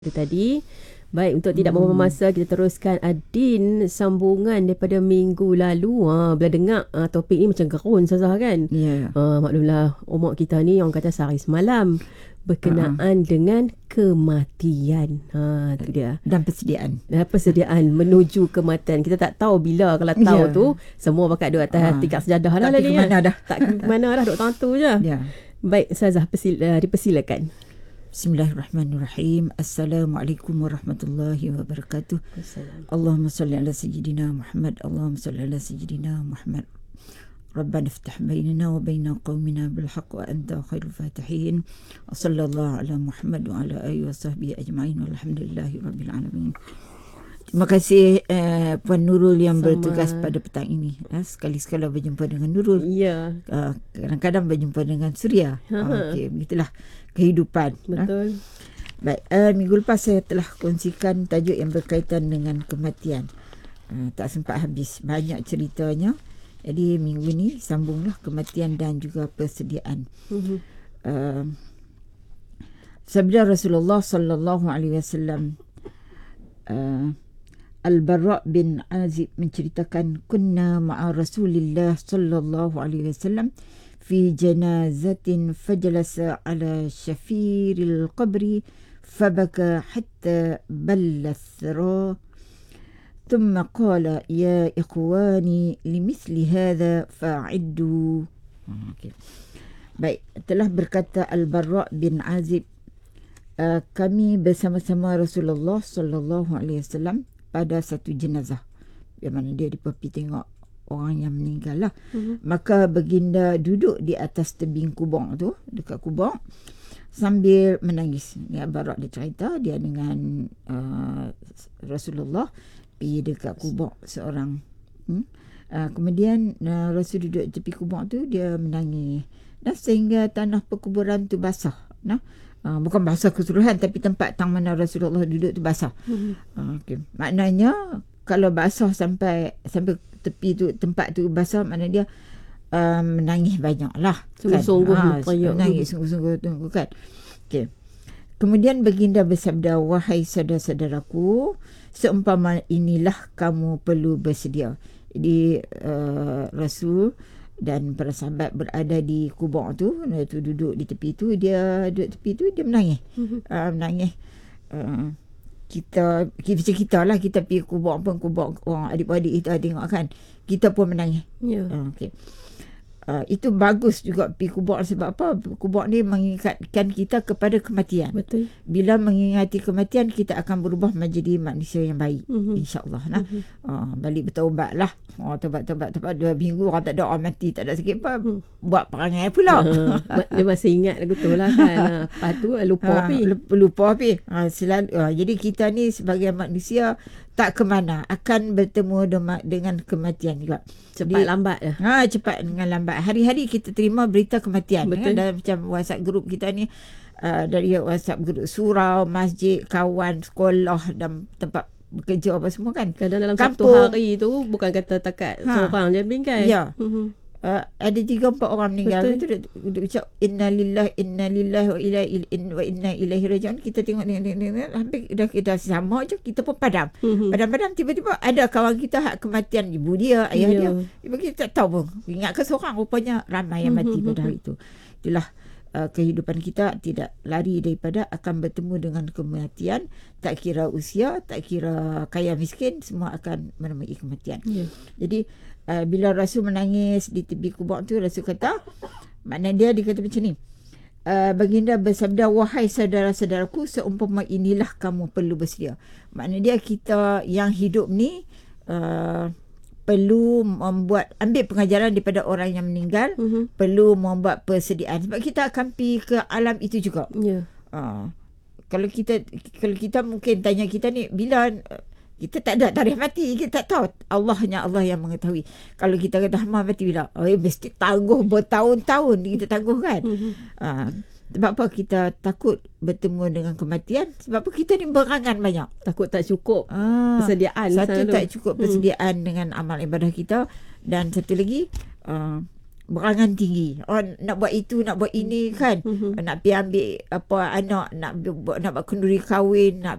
Itu tadi. Baik, untuk tidak membuang masa, kita teruskan Adin sambungan daripada minggu lalu. Bila dengar topik ni macam gerun Ustazah kan? Ya. Maklumlah umur kita ni orang kata sehari semalam berkenaan dengan kematian. Itu dia. Dan persediaan. Persediaan menuju kematian. Kita tak tahu bila, kalau tahu tu semua pakat duduk atas tikar sejadah dah. Tak pergi mana dah. Tak pergi mana dah, duduk tentu je. Ya. Baik, Ustazah dipersilakan. Bismillahirrahmanirrahim. Assalamualaikum warahmatullahi wabarakatuh. Allahumma salli ala sayyidina Muhammad. Allahumma salli ala sayyidina Muhammad. Rabbana iftah bainana wa baina qaumina bil haqq wa anta khairul fatihin. Wa sallallahu ala Muhammad wa ala alihi wa sahbihi ajma'in walhamdulillahi rabbil alamin. Terima kasih Puan Nurul yang bertugas pada petang ini. Sekali-sekala berjumpa dengan Nurul. Ya. Kadang-kadang berjumpa dengan Suria. Okey, begitulah kehidupan. Betul. Baik, minggu lepas saya telah kongsikan tajuk yang berkaitan dengan kematian. Tak sempat habis, banyak ceritanya. Jadi minggu ni sambunglah kematian dan juga persediaan. Sabda Rasulullah sallallahu alaihi wasallam, Al-Bara' bin Azib menceritakan, kunna ma'a Rasulillah sallallahu alaihi wasallam fi janazatin fajalasa ala syafiril qabri fabaka hatta balla thara thumma qala ya ikhwani limithli hadha fa'iddu. Baik, telah berkata Al-Bara' bin Azib, kami bersama-sama Rasulullah sallallahu alaihi wasallam pada satu jenazah, yang mana dia pergi tengok orang yang meninggal lah. Maka baginda duduk di atas tebing kubur tu, dekat kubur, sambil menangis. Ni Barak dia cerita, dia dengan Rasulullah pergi dekat kubur seorang. Kemudian Rasul duduk di tepi kubur tu, dia menangis. Dan sehingga tanah perkuburan tu basah. Bukan basah keseluruhan, tapi tempat tang mana Rasulullah duduk tu basah. Okay. Maknanya kalau basah sampai tepi tu, tempat tu basah, maknanya dia menangis banyak lah. Sungguh-sungguh menangis sungguh-sungguh kan. Okay. Kemudian baginda bersabda, wahai saudara-saudaraku, seumpama inilah kamu perlu bersedia. Jadi Rasul dan para sahabat berada di kubur tu, tu duduk di tepi tu, dia duduk tepi tu, dia menangis. Menangis. Kita lah, kita pergi kubur orang adik-beradik kita tengok kan, kita pun menangis. Okay. Itu bagus juga pergi kubur. Sebab apa? Kubur ni mengingatkan kita kepada kematian. Betul. Bila mengingati kematian, kita akan berubah menjadi manusia yang baik, insyaAllah. Balik bertaubat lah. Taubat 2 minggu orang tak ada, orang mati tak ada sikit apa, buat perangai pula. Dia masih ingat lagu tu lah kan. Lepas tu lupa api. Jadi kita ni sebagai manusia tak ke mana, akan bertemu dengan kematian juga. Cepat lambat lah. Cepat dengan lambat. Hari-hari kita terima berita kematian. Betul. Kan? Dalam macam WhatsApp group kita ni, dari WhatsApp group surau, masjid, kawan, sekolah dan tempat bekerja apa semua kan. Kadang dalam satu hari tu bukan kata takat seorang je bingkai. Ya. Ada 3-4 orang meninggal. Betul. Duduk ucap inna lillahi wa inna ilaihi raji'un. Kita tengok hampir dah kita sama je, kita pun padam. Padam-padam, tiba-tiba ada kawan kita hak kematian, ibu dia, ayah dia. Ibu kita tak tahu pun. Ingat ke seorang, rupanya ramai yang mati pada hari itu. Itulah kehidupan kita, tidak lari daripada akan bertemu dengan kematian. Tak kira usia, tak kira kaya miskin, semua akan menemui kematian. Jadi bila Rasul menangis di tepi kubur tu, Rasul kata, maknanya dia kata macam ni, baginda bersabda, wahai saudara-saudaraku, seumpama inilah kamu perlu bersedia. Maknanya dia, kita yang hidup ni perlu ambil pengajaran daripada orang yang meninggal, perlu membuat persediaan, sebab kita akan pergi ke alam itu juga. Kalau kita mungkin tanya kita ni, bila kita tak ada tarikh mati, kita tak tahu. Allah yang mengetahui. Kalau kita kata mati bila, mesti tangguh bertahun-tahun kita tangguh kan. Sebab apa kita takut bertemu dengan kematian? Sebab apa kita ni berangan banyak. Takut tak cukup persediaan. Satu, tak cukup persediaan dengan amal ibadah kita. Dan satu lagi, berangan tinggi. Orang nak buat itu, nak buat ini kan. Nak pergi ambil anak, nak buat kenduri kahwin, nak